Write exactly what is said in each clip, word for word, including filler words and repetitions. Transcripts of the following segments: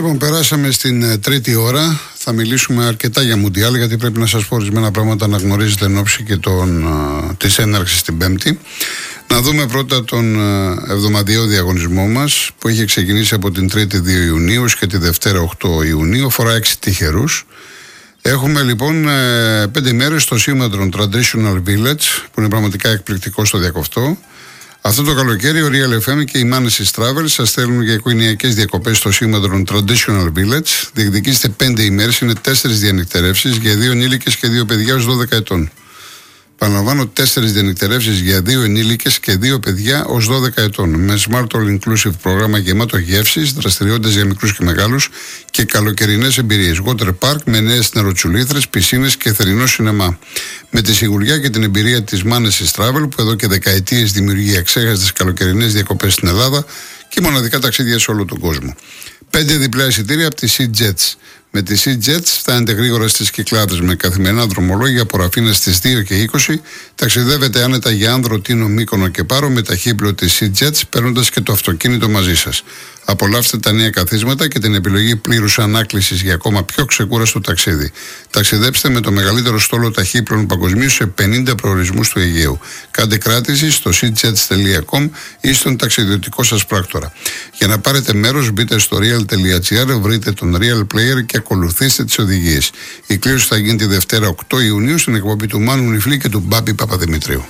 Λοιπόν, περάσαμε στην τρίτη ώρα. Θα μιλήσουμε αρκετά για Μουντιάλ, γιατί πρέπει να σας πω ορισμένα πράγματα να γνωρίζετε εν ώψη και των, α, της έναρξης την Πέμπτη. Να δούμε πρώτα τον α, εβδομαδιαίο διαγωνισμό μας, που είχε ξεκινήσει από την Τρίτη δύο Ιουνίου και τη Δευτέρα οκτώ Ιουνίου. Αφορά έξι τυχερούς. Έχουμε λοιπόν ε, πέντε μέρες στο Σήμαντρον Traditional Village, που είναι πραγματικά εκπληκτικό στο διακοφτό. Αυτό το καλοκαίρι ο Real εφ εμ και η Manesis Travel σας στέλνουν για οικογενειακές διακοπές στο Σήμαντρον Traditional Village. Διεκδικήστε πέντε ημέρες, είναι τέσσερις διανυκτερεύσεις για δύο ενήλικες και δύο παιδιά ως δώδεκα ετών. Παραλαμβάνω, τέσσερις διανυκτερεύσεις για δύο ενήλικες και δύο παιδιά ως δώδεκα ετών. Με Smart All Inclusive πρόγραμμα γεμάτο γεύσεις, δραστηριότητες για μικρούς και μεγάλους και καλοκαιρινές εμπειρίες. Water Park με νέες νεροτσουλήθρες, πισίνες και θερινό σινεμά. Με τη σιγουριά και την εμπειρία της Manesis Travel, που εδώ και δεκαετίες δημιουργεί αξέχαστες καλοκαιρινές διακοπές στην Ελλάδα και μοναδικά ταξίδια σε όλο τον κόσμο. Πέντε διπλά εισιτήρια από τη SeaJets. Με τη SeaJets φτάνετε γρήγορα στις Κυκλάδες με καθημερινά δρομολόγια από Ραφίνα στις δύο και είκοσι. Ταξιδεύετε άνετα για Άνδρο, Τίνο, Μύκονο και Πάρο με ταχύπλο της SeaJets, παίρνοντας και το αυτοκίνητο μαζί σας. Απολαύστε τα νέα καθίσματα και την επιλογή πλήρους ανάκλησης για ακόμα πιο ξεκούραστο ταξίδι. Ταξιδέψτε με το μεγαλύτερο στόλο ταχύπλων παγκοσμίως σε πενήντα προορισμούς του Αιγαίου. Κάντε κράτηση στο seajets τελεία com ή στον ταξιδιωτικό σας πράκτορα. Για να πάρετε μέρος, μπείτε στο real τελεία gr, βρείτε τον Real Player και ακολουθήστε τις οδηγίες. Η κλήρωση θα γίνει τη Δευτέρα οκτώ Ιουνίου στην εκπομπή του Μάνου Νιφλή και του Μπάμπη Παπαδημητρίου.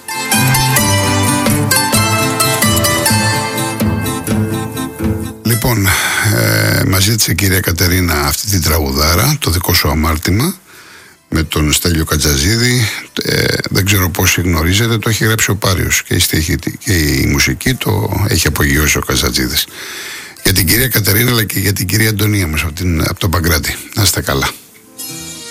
Λοιπόν, ε, μας ζήτησε η κυρία Κατερίνα αυτή την τραγουδάρα, το δικό σου αμάρτημα, με τον Στέλιο Κατζαζίδη. Ε, δεν ξέρω πόσοι γνωρίζετε, το έχει γράψει ο Πάριος και η, στίχη, και η μουσική το έχει απογειώσει ο Κατζαζίδης. Για την κυρία Κατερίνα αλλά και για την κυρία Αντωνία μας από, την, από τον Παγκράτη. Να είστε καλά.